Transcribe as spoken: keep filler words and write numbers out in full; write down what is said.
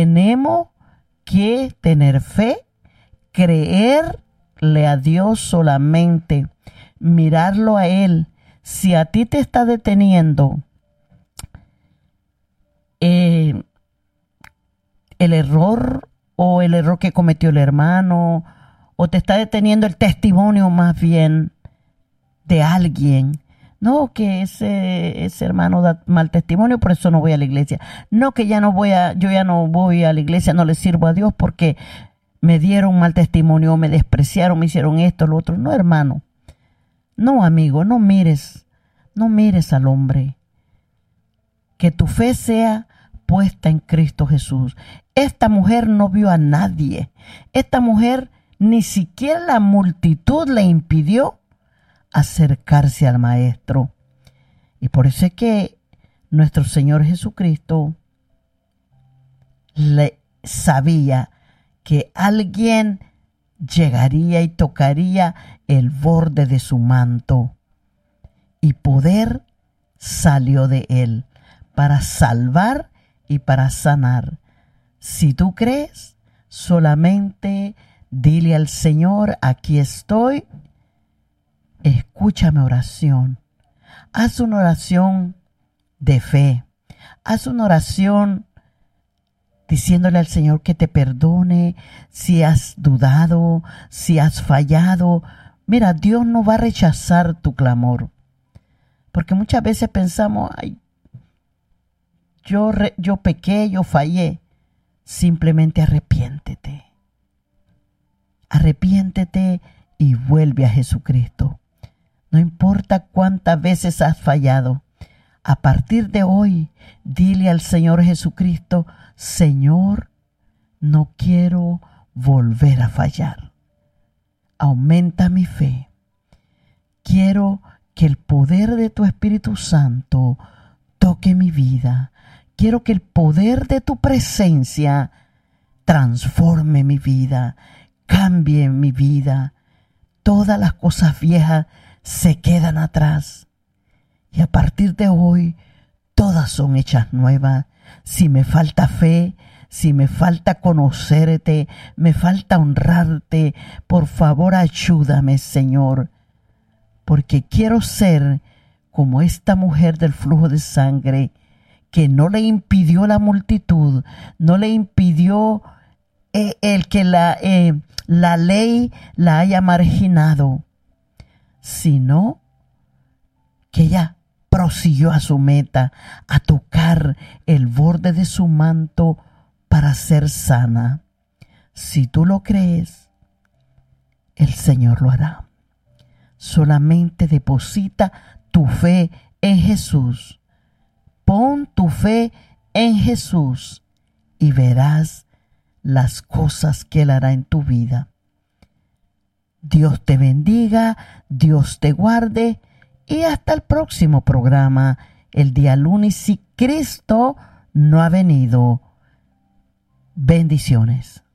tenemos que tener fe, creerle a Dios solamente, mirarlo a Él. Si a ti te está deteniendo eh, el error o el error que cometió el hermano, o te está deteniendo el testimonio más bien de alguien, no, que ese, ese hermano da mal testimonio, por eso no voy a la iglesia. No, que ya no voy a, yo ya no voy a la iglesia, no le sirvo a Dios porque me dieron mal testimonio, me despreciaron, me hicieron esto, lo otro. No, hermano. No, amigo, no mires, no mires al hombre. Que tu fe sea puesta en Cristo Jesús. Esta mujer no vio a nadie. Esta mujer ni siquiera la multitud le impidió acercarse al Maestro. Y por eso es que nuestro Señor Jesucristo le sabía que alguien llegaría y tocaría el borde de su manto, y poder salió de él para salvar y para sanar. Si tú crees, solamente dile al Señor: aquí estoy, escucha mi oración. Haz una oración de fe. Haz una oración diciéndole al Señor que te perdone si has dudado, si has fallado. Mira, Dios no va a rechazar tu clamor. Porque muchas veces pensamos: ay, yo, re, yo pequé, yo fallé. Simplemente arrepiéntete. Arrepiéntete y vuelve a Jesucristo. No importa cuántas veces has fallado. A partir de hoy, dile al Señor Jesucristo: Señor, no quiero volver a fallar. Aumenta mi fe. Quiero que el poder de tu Espíritu Santo toque mi vida. Quiero que el poder de tu presencia transforme mi vida, cambie mi vida. Todas las cosas viejas se quedan atrás. Y a partir de hoy, todas son hechas nuevas. Si me falta fe, si me falta conocerte, me falta honrarte, por favor ayúdame, Señor. Porque quiero ser como esta mujer del flujo de sangre, que no le impidió la multitud, no le impidió eh, el que la, eh, la ley la haya marginado, sino que ella prosiguió a su meta, a tocar el borde de su manto para ser sana. Si tú lo crees, el Señor lo hará. Solamente deposita tu fe en Jesús. Pon tu fe en Jesús y verás las cosas que Él hará en tu vida. Dios te bendiga, Dios te guarde, y hasta el próximo programa, el día lunes, si Cristo no ha venido. Bendiciones.